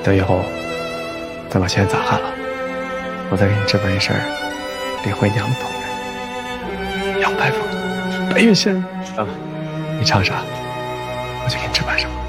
等以后咱把钱砸下了，我再给你置办一身领回娘的头人，杨大夫，白云仙啊，你唱啥，我就给你置办什么。